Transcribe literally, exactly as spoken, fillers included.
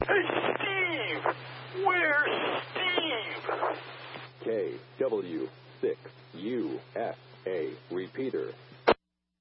Hey, Steve! Where's Steve? K W six U S A. Repeater,